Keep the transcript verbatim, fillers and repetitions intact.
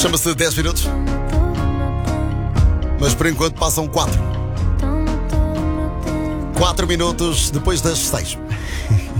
Chama-se dez minutos. Mas por enquanto passam quatro. quatro minutos depois das seis.